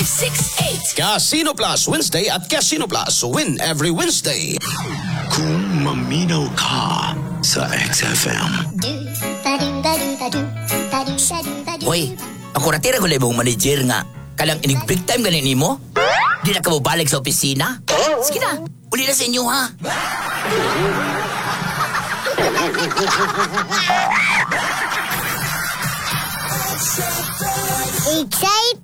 968. Casino Plus Wednesday at Casino Plus. Win every Wednesday. Kung maminaw ka sa XFM. Hoy, ako natira ko lang mong manager nga. Kalang inig break time ganin mo? Di na ka mo balik sa opisina? Sige na, uli na sa inyo ha. Excited!